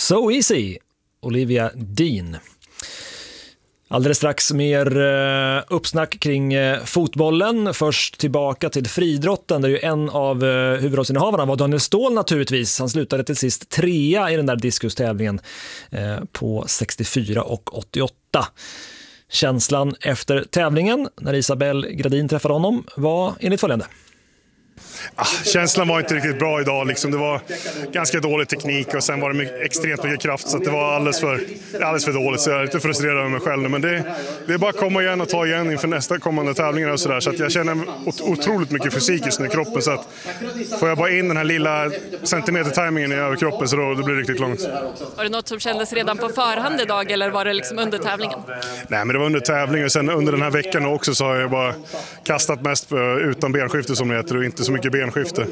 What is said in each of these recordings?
So Easy, Olivia Dean. Alldeles strax mer uppsnack kring fotbollen. Först tillbaka till friidrotten där ju en av huvudrollsinnehavarna var Daniel Ståhl naturligtvis. Han slutade till sist 3 i den där diskustävlingen på 64 och 88. Känslan efter tävlingen när Isabel Gradin träffade honom var enligt följande. Känslan var inte riktigt bra idag. Liksom. Det var ganska dålig teknik och sen var det extremt mycket kraft så att det var alldeles för dåligt. Så jag är lite frustrerad över mig själv nu. Men det är bara att komma igen och ta igen inför nästa kommande tävlingar och sådär. Så att jag känner otroligt mycket fysik just nu i kroppen. Så att får jag bara in den här lilla centimeter-timingen i överkroppen så då blir det riktigt långt. Var det något som kändes redan på förhand idag eller var det liksom under tävlingen? Nej, men det var under tävlingen och sen under den här veckan också så har jag bara kastat mest utan benskifte som det heter och inte så mycket benskifte.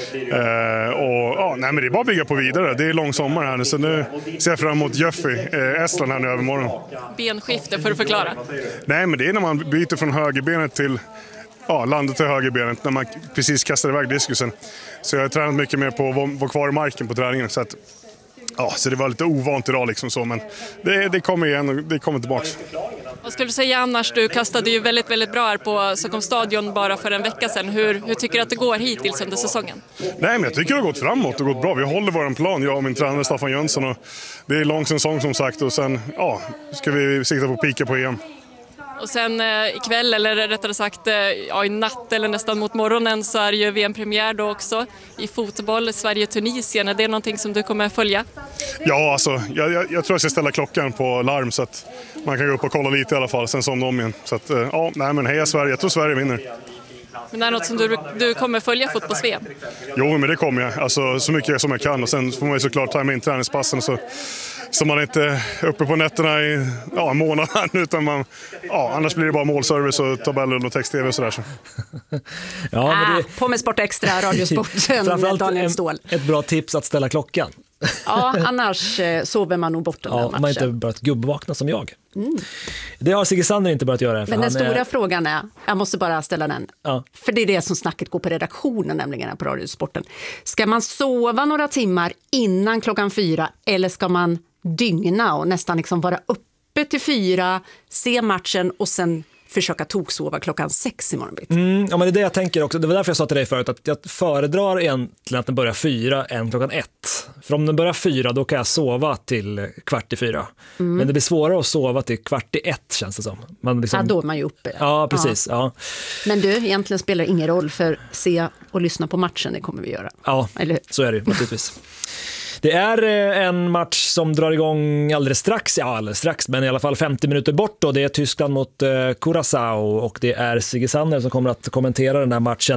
Nej, men det är bara att bygga på vidare. Det är lång sommar här nu så nu ser jag fram emot Jöffi, Estland här nu övermorgon. Benskifte för att förklara? Nej, men det är när man byter från högerbenet till landet till högerbenet när man precis kastar iväg diskusen. Så jag har tränat mycket mer på att vara kvar i marken på träningen så att så det var lite ovant idag liksom så, men det kommer igen och det kommer tillbaka. Vad skulle du säga annars? Du kastade ju väldigt, väldigt bra här på Stockholms stadion bara för en vecka sedan. Hur tycker du att det går hittills under säsongen? Nej, men jag tycker det har gått framåt och gått bra. Vi håller vår plan, jag och min tränare Staffan Jönsson. Och det är lång säsong som sagt och sen ska vi sikta på att pika på EM. Och sen ikväll, eller rättare sagt i natt eller nästan mot morgonen så är det ju VM-premiär då också i fotboll, Sverige-Tunisien. Är det någonting som du kommer följa? Ja, alltså, jag tror jag ska ställa klockan på larm så att man kan gå upp och kolla lite i alla fall, sen somna om igen. Så att, men heja Sverige, jag tror Sverige vinner. Men det är något som du kommer följa fotbolls-VM? Jo, men det kommer jag. Alltså, så mycket som jag kan och sen får man ju såklart ta med in träningspassen så man är inte uppe på nätterna i en månad utan annars blir det bara målservice och tabeller och text-tv och sådär. Så. På med Sport Extra, Radiosporten med Daniel Ståhl. Ett bra tips att ställa klockan. Ja, annars sover man nog bort den här matchen. Man har inte börjat gubbvakna som jag. Det har Sigge Sander inte börjat göra. Men den stora frågan är, jag måste bara ställa den. Ja. För det är det som snacket går på redaktionen nämligen här på Radiosporten. Ska man sova några timmar innan 4 eller ska man dygna och nästan liksom vara uppe till 4, se matchen och sen försöka toksova 6 imorgon bitti? Men det är det jag tänker också. Det var därför jag sa till dig förut att jag föredrar egentligen att den börjar 4 än 1. För om den börjar 4 då kan jag sova till 4:15. Men det blir svårare att sova till 1:15 känns det som. Man liksom... då är man ju uppe. Ja, precis. Ja. Men du, egentligen spelar det ingen roll för se och lyssna på matchen, det kommer vi göra. Ja, så är det ju naturligtvis. Det är en match som drar igång alldeles strax, men i alla fall 50 minuter bort då. Det är Tyskland mot Curaçao och det är Sigge Sander som kommer att kommentera den här matchen.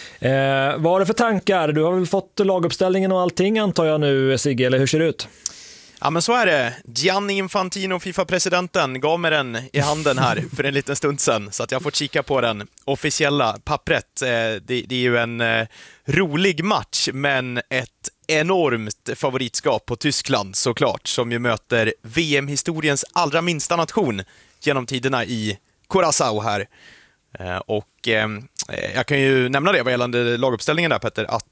Vad har du för tankar? Du har väl fått laguppställningen och allting antar jag nu, Sigge, eller hur ser det ut? Ja, men så är det. Gianni Infantino, FIFA-presidenten, gav mig den i handen här för en liten stund sedan så att jag får kika på den officiella pappret. Det är ju en rolig match, men ett enormt favoritskap på Tyskland såklart, som ju möter VM-historiens allra minsta nation genom tiderna i Curaçao här. Och jag kan ju nämna det vad gällande laguppställningen där, Petter, att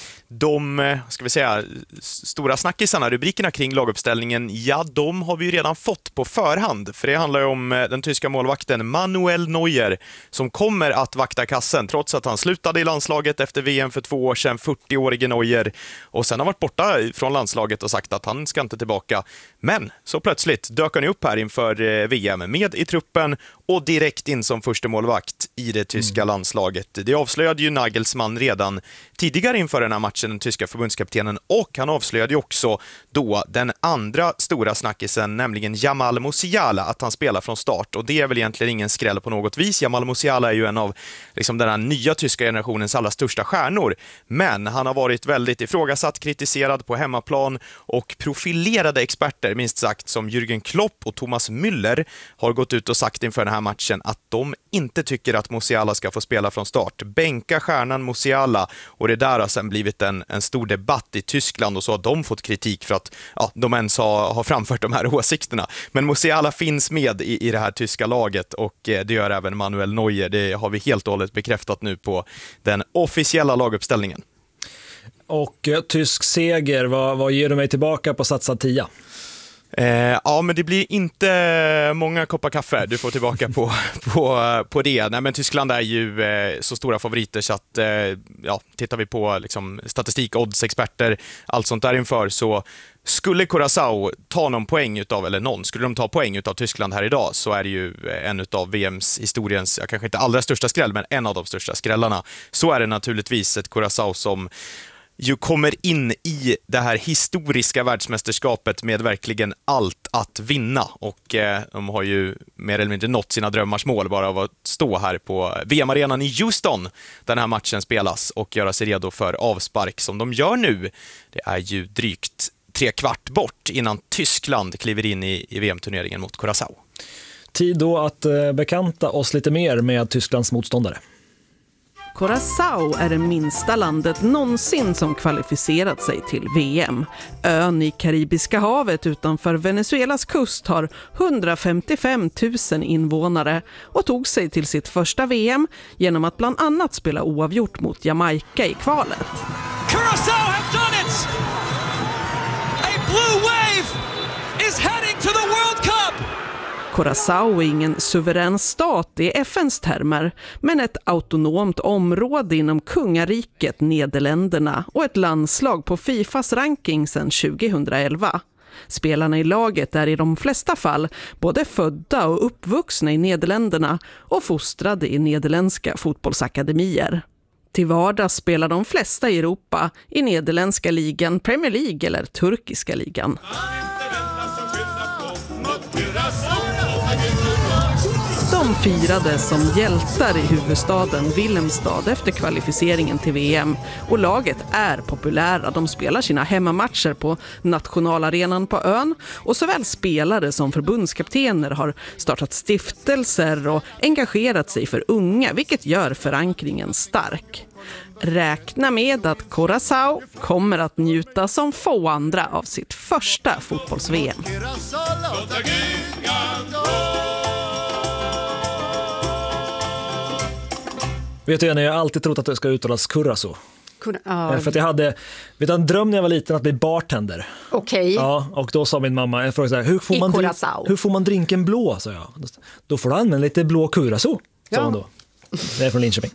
de, ska vi säga, stora snackisarna, rubrikerna kring laguppställningen, de har vi ju redan fått på förhand, för det handlar ju om den tyska målvakten Manuel Neuer som kommer att vakta kassen trots att han slutade i landslaget efter VM för 2 år sedan, 40-årige Neuer, och sen har varit borta från landslaget och sagt att han ska inte tillbaka. Men så plötsligt dök han upp här inför VM med i truppen och direkt in som första målvakt i det tyska landslaget. Det avslöjade ju Nagelsmann redan tidigare inför den här matchen, den tyska förbundskaptenen, och han avslöjade ju också då den andra stora snackisen, nämligen Jamal Musiala, att han spelar från start, och det är väl egentligen ingen skräll på något vis. Jamal Musiala är ju en av liksom den här nya tyska generationens allra största stjärnor, men han har varit väldigt ifrågasatt, kritiserad på hemmaplan, och profilerade experter, minst sagt, som Jürgen Klopp och Thomas Müller har gått ut och sagt inför den här matchen att de inte tycker att Musiala ska få spela från start. Bänka stjärnan Musiala, och det där har sen blivit en stor debatt i Tyskland, och så har de fått kritik för att de ens har framfört de här åsikterna. Men Musiala finns med i det här tyska laget, och det gör även Manuel Neuer. Det har vi helt och hållet bekräftat nu på den officiella laguppställningen. och tysk seger. Vad ger du mig tillbaka på satsad 10? Ja, men det blir inte många koppar kaffe du får tillbaka på det. Nej, men Tyskland är ju så stora favoriter så att tittar vi på liksom, statistik, oddsexperter, allt sånt där inför, så skulle Curaçao ta någon poäng skulle de ta poäng utav Tyskland här idag, så är det ju en utav VMs historiens, kanske inte allra största skräll, men en av de största skrällarna. Så är det naturligtvis ett Curaçao som ju kommer in i det här historiska världsmästerskapet med verkligen allt att vinna, och de har ju mer eller mindre nått sina drömmars mål bara av att stå här på VM-arenan i Houston den här matchen spelas och göra sig redo för avspark som de gör nu. Det är ju drygt 3/4 bort innan Tyskland kliver in i VM-turneringen mot Curaçao. Tid då att bekanta oss lite mer med Tysklands motståndare. Curaçao är det minsta landet någonsin som kvalificerat sig till VM. Ön i Karibiska havet utanför Venezuelas kust har 155 000 invånare och tog sig till sitt första VM genom att bland annat spela oavgjort mot Jamaica i kvalet. Curaçao have done it! A blue wave is heading to the World Cup! Curaçao är ingen suverän stat i FNs termer, men ett autonomt område inom kungariket Nederländerna och ett landslag på FIFAs ranking sedan 2011. Spelarna i laget är i de flesta fall både födda och uppvuxna i Nederländerna och fostrade i nederländska fotbollsakademier. Till vardags spelar de flesta i Europa i nederländska ligan, Premier League eller turkiska ligan. De firade som hjältar i huvudstaden Willemstad efter kvalificeringen till VM, och laget är populära. De spelar sina hemmamatcher på nationalarenan på ön, och såväl spelare som förbundskaptener har startat stiftelser och engagerat sig för unga, vilket gör förankringen stark. Räkna med att Curaçao kommer att njuta som få andra av sitt första fotbolls-VM. Vet du, jag har alltid trott att det ska uttalas Curaçao. För att jag hade en dröm när jag var liten att bli bartender. Okej. Ja, och då sa min mamma, jag frågade så här, hur får man drinken blå? Så jag. Då får du använda lite blå Curaçao, sa hon då. Det är från Linköping.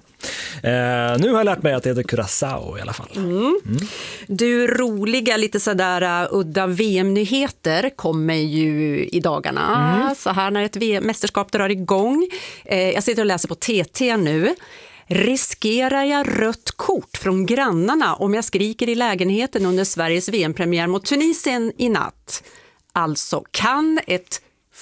Nu har jag lärt mig att det heter Curaçao i alla fall. Du, roliga lite sådär udda VM-nyheter kommer ju i dagarna. Så här när ett mästerskap drar igång. Jag sitter och läser på TT nu. Riskerar jag rött kort från grannarna om jag skriker i lägenheten under Sveriges VM-premiär mot Tunisien i natt? Alltså, kan ett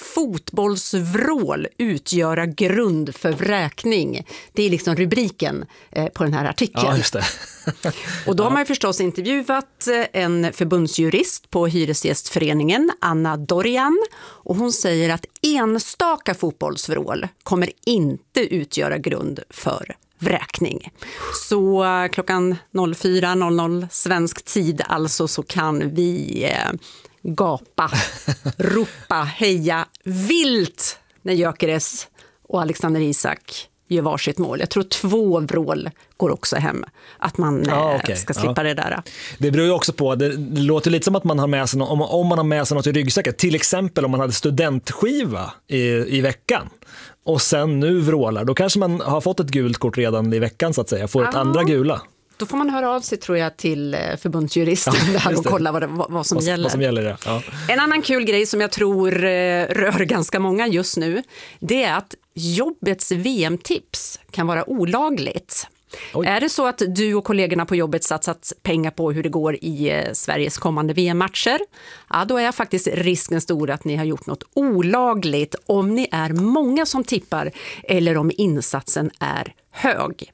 fotbollsvrål utgöra grund för vräkning? Det är liksom rubriken på den här artikeln. Ja, just det. Och då har man ju förstås intervjuat en förbundsjurist på Hyresgästföreningen, Anna Dorian, och hon säger att enstaka fotbollsvrål kommer inte utgöra grund för vräkning. Så klockan 04.00 svensk tid alltså, så kan vi gapa, ropa, heja vilt när Gyökeres och Alexander Isak gör varsitt mål. Jag tror 2 vrål går också hem. Att man ska slippa det där. Det beror ju också på, det låter lite som att man har med sig om man har med sig något i ryggsäcken. Till exempel om man hade studentskiva i veckan och sen nu vrålar, då kanske man har fått ett gult kort redan i veckan så att säga. Får ett andra gula. Då får man höra av sig, tror jag, till förbundsjuristen där och kolla vad som gäller. Vad som gäller, ja. En annan kul grej som jag tror rör ganska många just nu, det är att jobbets VM-tips kan vara olagligt. Oj. Är det så att du och kollegorna på jobbet satsat pengar på hur det går i Sveriges kommande VM-matcher, då är faktiskt risken stor att ni har gjort något olagligt om ni är många som tippar eller om insatsen är hög.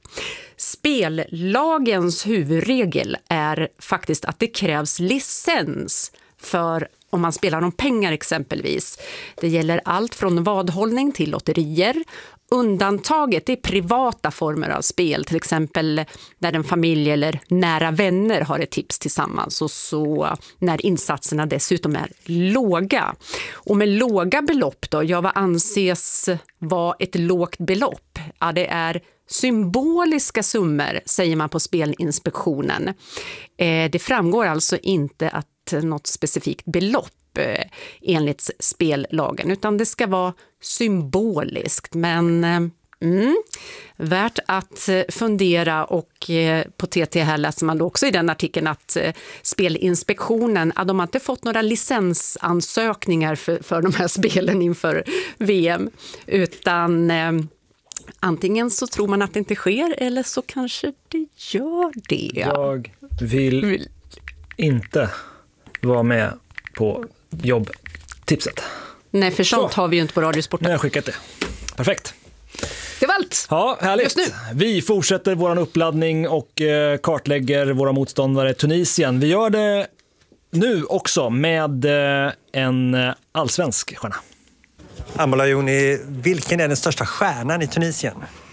Spellagens huvudregel är faktiskt att det krävs licens för om man spelar om pengar exempelvis. Det gäller allt från vadhållning till lotterier. Undantaget är privata former av spel, till exempel när en familj eller nära vänner har ett tips tillsammans och så när insatserna dessutom är låga. Och med låga belopp då, vad anses vara ett lågt belopp? Ja, det är symboliska summor, säger man på Spelinspektionen. Det framgår alltså inte att något specifikt belopp enligt spellagen, utan det ska vara symboliskt. Men värt att fundera, och på TT här läser man då också i den artikeln att Spelinspektionen, de har inte fått några licensansökningar för de här spelen inför VM, utan antingen så tror man att det inte sker, eller så kanske det gör det. Jag vill inte vara med på jobbtipset. Nej, för sånt har vi ju inte på Radiosporten. Nu har jag skickat det. Perfekt. Det var allt. Ja, härligt. Vi fortsätter våran uppladdning och kartlägger våra motståndare Tunisien. Vi gör det nu också med en allsvensk stjärna. Amba Lajoni, vilken är den största stjärnan i Tunisien?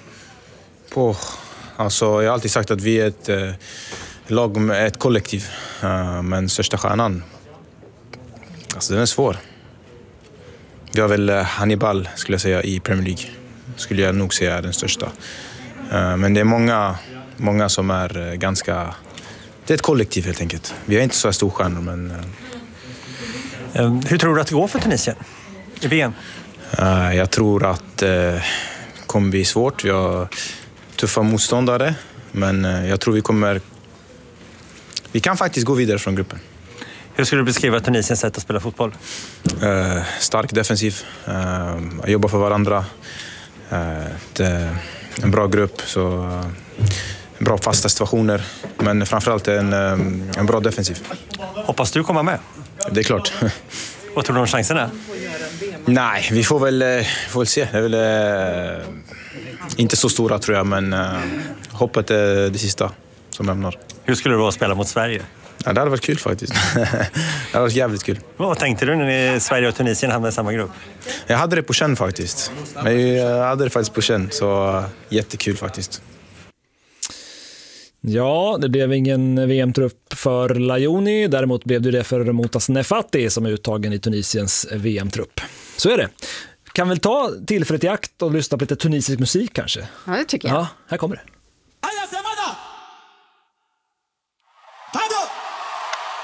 Alltså, jag har alltid sagt att vi är ett lag med ett kollektiv. Men största stjärnan, alltså den är svår. Vi har väl Hannibal, skulle jag säga, i Premier League. Skulle jag nog säga är den största. Men det är många som är ganska... Det är ett kollektiv helt enkelt. Vi är inte så stor stjärnor, men... Hur tror du att det går för Tunisien i VM? Jag tror att det kommer bli svårt. Vi har tuffa motståndare, men jag tror vi kan faktiskt gå vidare från gruppen. Hur skulle du beskriva Tunisiens sätt att spela fotboll? Stark defensiv, jobba för varandra. En bra grupp, så bra fasta situationer, men framförallt en bra defensiv. Hoppas du komma med? Det är klart. Vad tror du om chansen är? Nej, vi får väl se. Det är väl inte så stora, tror jag, men hoppet är det sista som lämnar. Hur skulle det vara att spela mot Sverige? Ja, det hade varit kul faktiskt. Det hade varit jävligt kul. Vad tänkte du när Sverige och Tunisien hamnade i samma grupp? Jag hade det på känn faktiskt. Jag hade det faktiskt på känn, så jättekul faktiskt. Ja, det blev ingen VM-trupp för Lajoni. Däremot blev det för Motas Nefati som är uttagen i Tunisiens VM-trupp. Så är det. Kan väl ta tillfället i akt och lyssna på lite tunisisk musik kanske? Ja, det tycker jag. Ja, här kommer det.